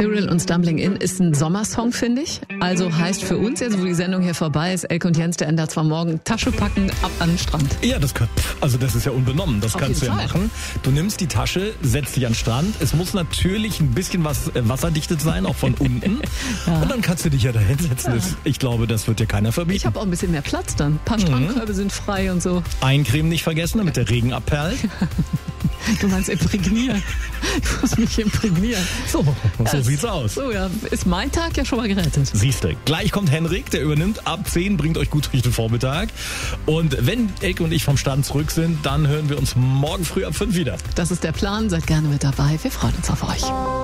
Cyril und Stumbling In ist ein Sommersong, finde ich. Also heißt für uns jetzt, wo die Sendung hier vorbei ist, Elke und Jens, der ändert zwar morgen, Tasche packen, ab an den Strand. Ja, das ist ja unbenommen. Das kannst du ja machen. Du nimmst die Tasche, setzt dich an den Strand. Es muss natürlich ein bisschen wasserdichtet sein, auch von unten. Ja. Und dann kannst du dich ja da hinsetzen. Ja. Ich glaube, das wird dir keiner verbieten. Ich habe auch ein bisschen mehr Platz dann. Ein paar Strandkörbe sind frei und so. Eincremen nicht vergessen, damit der Regen abperlt. Du meinst imprägnieren. Ich muss mich imprägnieren. So sieht's aus. So, ja, ist mein Tag ja schon mal gerettet. Siehste, gleich kommt Henrik, der übernimmt ab 10, bringt euch gut durch den Vormittag. Und wenn Elke und ich vom Strand zurück sind, dann hören wir uns morgen früh ab 5 wieder. Das ist der Plan, seid gerne mit dabei. Wir freuen uns auf euch.